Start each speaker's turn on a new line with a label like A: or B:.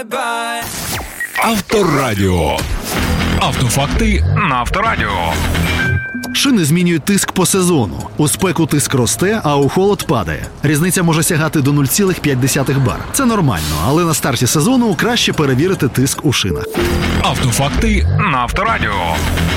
A: Бай-бай.
B: Авторадіо. Автофакти на Авторадіо.
C: Шини змінюють тиск по сезону. У спеку тиск росте, а у холод падає. Різниця може сягати до 0,5 бар. Це нормально, але на старті сезону краще перевірити тиск у шинах.
B: Автофакти на Авторадіо.